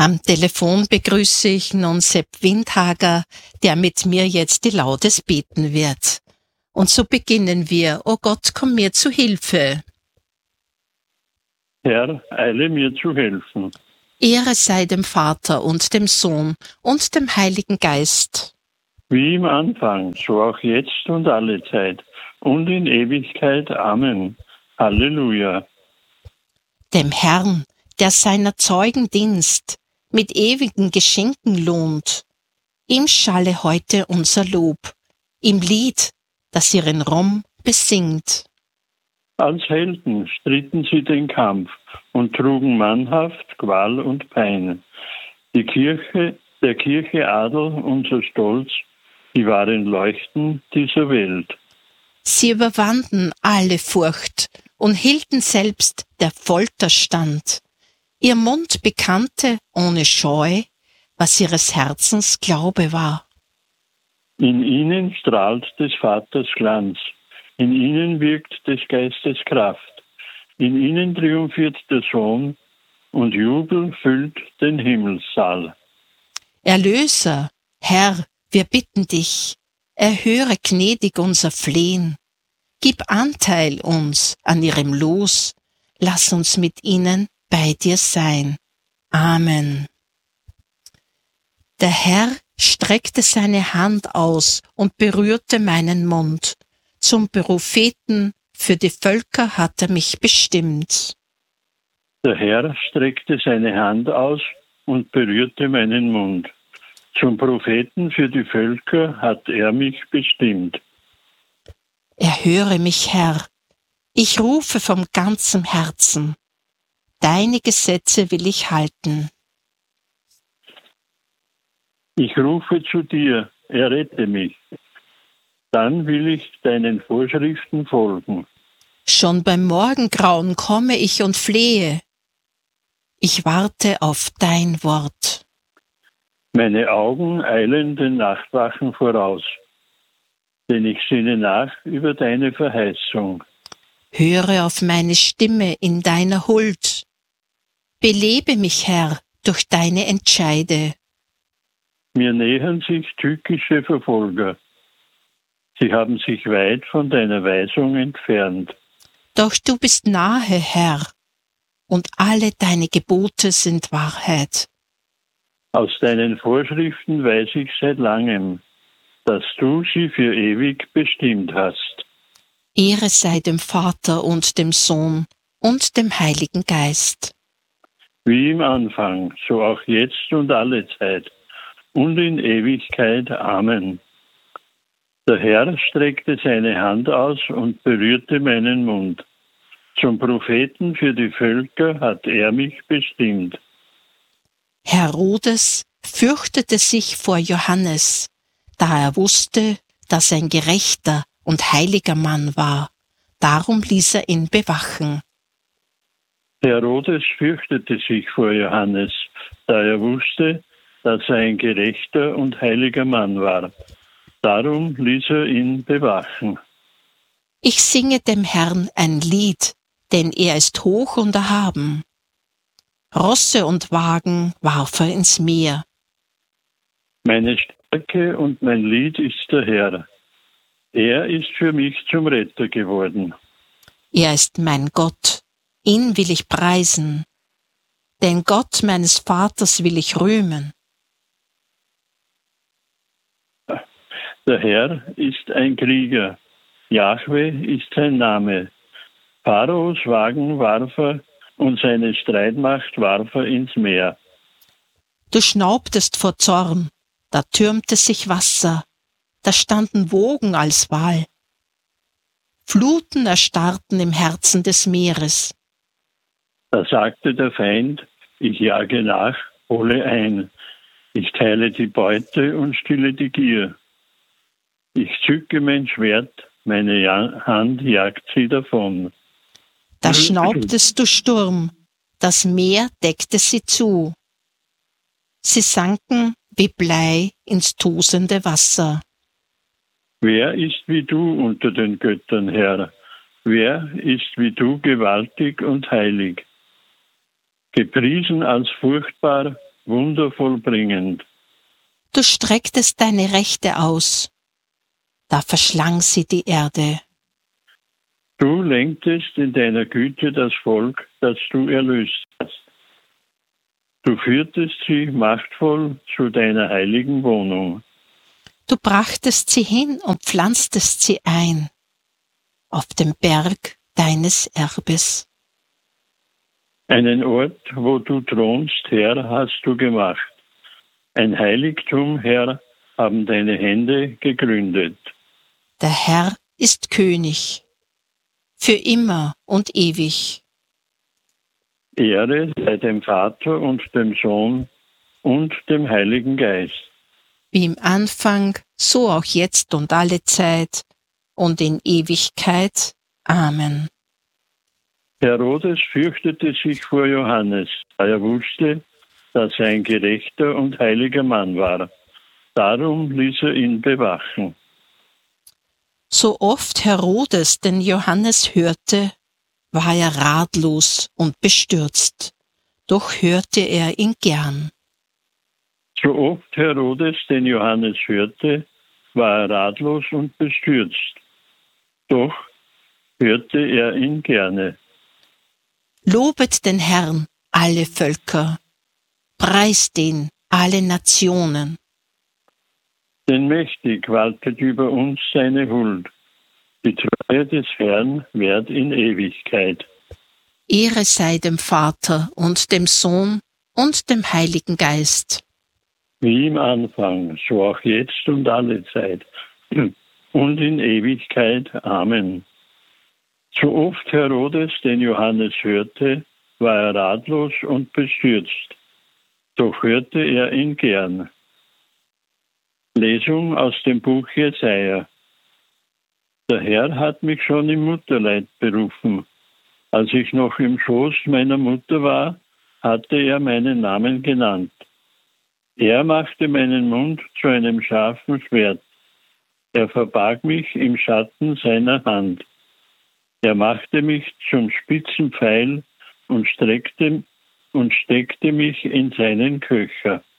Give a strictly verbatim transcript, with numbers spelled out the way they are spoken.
Am Telefon begrüße ich nun Sepp Windhager, der mit mir jetzt die Laudes beten wird. Und so beginnen wir. O Gott, komm mir zu Hilfe. Herr, eile mir zu helfen. Ehre sei dem Vater und dem Sohn und dem Heiligen Geist. Wie im Anfang, so auch jetzt und alle Zeit und in Ewigkeit. Amen. Halleluja. Dem Herrn, der seiner Zeugen Dienst mit ewigen Geschenken lohnt, ihm schalle heute unser Lob, im Lied, das ihren Ruhm besingt. Als Helden stritten sie den Kampf und trugen mannhaft Qual und Pein. Die Kirche, der Kirche Adel, unser Stolz, die waren Leuchten dieser Welt. Sie überwanden alle Furcht und hielten selbst der Folter stand. Ihr Mund bekannte ohne Scheu, was ihres Herzens Glaube war. In ihnen strahlt des Vaters Glanz, in ihnen wirkt des Geistes Kraft, in ihnen triumphiert der Sohn und Jubel füllt den Himmelssaal. Erlöser, Herr, wir bitten dich, erhöre gnädig unser Flehen. Gib Anteil uns an ihrem Los, lass uns mit ihnen bei dir sein. Amen. Der Herr streckte seine Hand aus und berührte meinen Mund. Zum Propheten für die Völker hat er mich bestimmt. Der Herr streckte seine Hand aus und berührte meinen Mund. Zum Propheten für die Völker hat er mich bestimmt. Erhöre mich, Herr. Ich rufe vom ganzem Herzen. Deine Gesetze will ich halten. Ich rufe zu dir, errette mich. Dann will ich deinen Vorschriften folgen. Schon beim Morgengrauen komme ich und flehe. Ich warte auf dein Wort. Meine Augen eilen den Nachtwachen voraus, denn ich sinne nach über deine Verheißung. Höre auf meine Stimme in deiner Huld. Belebe mich, Herr, durch deine Entscheide. Mir nähern sich tückische Verfolger. Sie haben sich weit von deiner Weisung entfernt. Doch du bist nahe, Herr, und alle deine Gebote sind Wahrheit. Aus deinen Vorschriften weiß ich seit langem, dass du sie für ewig bestimmt hast. Ehre sei dem Vater und dem Sohn und dem Heiligen Geist. Wie im Anfang, so auch jetzt und alle Zeit und in Ewigkeit. Amen. Der Herr streckte seine Hand aus und berührte meinen Mund. Zum Propheten für die Völker hat er mich bestimmt. Herodes fürchtete sich vor Johannes, da er wusste, dass er ein gerechter und heiliger Mann war. Darum ließ er ihn bewachen. Herodes fürchtete sich vor Johannes, da er wusste, dass er ein gerechter und heiliger Mann war. Darum ließ er ihn bewachen. Ich singe dem Herrn ein Lied, denn er ist hoch und erhaben. Rosse und Wagen warf er ins Meer. Meine Stärke und mein Lied ist der Herr. Er ist für mich zum Retter geworden. Er ist mein Gott, ihn will ich preisen. Den Gott meines Vaters will ich rühmen. Der Herr ist ein Krieger. Jahwe ist sein Name. Pharaos Wagen warf er und seine Streitmacht warf er ins Meer. Du schnaubtest vor Zorn, da türmte sich Wasser, da standen Wogen als Wal. Fluten erstarrten im Herzen des Meeres. Da sagte der Feind, ich jage nach, hole ein. Ich teile die Beute und stille die Gier. Ich zücke mein Schwert, meine ja- Hand jagt sie davon. Da schnaubtest du Sturm, das Meer deckte sie zu. Sie sanken wie Blei ins tosende Wasser. Wer ist wie du unter den Göttern, Herr? Wer ist wie du gewaltig und heilig? Gepriesen als furchtbar, Wunder vollbringend. Du strecktest deine Rechte aus, da verschlang sie die Erde. Du lenktest in deiner Güte das Volk, das du erlöst hast. Du führtest sie machtvoll zu deiner heiligen Wohnung. Du brachtest sie hin und pflanztest sie ein, auf dem Berg deines Erbes. Einen Ort, wo du thronst, Herr, hast du gemacht. Ein Heiligtum, Herr, haben deine Hände gegründet. Der Herr ist König, für immer und ewig. Ehre sei dem Vater und dem Sohn und dem Heiligen Geist. Wie im Anfang, so auch jetzt und alle Zeit und in Ewigkeit. Amen. Herodes fürchtete sich vor Johannes, da er wusste, dass er ein gerechter und heiliger Mann war. Darum ließ er ihn bewachen. So oft Herodes den Johannes hörte, war er ratlos und bestürzt, doch hörte er ihn gern. So oft Herodes den Johannes hörte, war er ratlos und bestürzt, doch hörte er ihn gerne. Lobet den Herrn, alle Völker, preist ihn, alle Nationen. Denn mächtig waltet über uns seine Huld. Die Treue des Herrn währt in Ewigkeit. Ehre sei dem Vater und dem Sohn und dem Heiligen Geist. Wie im Anfang, so auch jetzt und alle Zeit und in Ewigkeit. Amen. So oft Herodes den Johannes hörte, war er ratlos und bestürzt, doch hörte er ihn gern. Lesung aus dem Buch Jesaja. Der Herr hat mich schon im Mutterleib berufen. Als ich noch im Schoß meiner Mutter war, hatte er meinen Namen genannt. Er machte meinen Mund zu einem scharfen Schwert. Er verbarg mich im Schatten seiner Hand. Er machte mich zum spitzen Pfeil und streckte und steckte mich in seinen Köcher.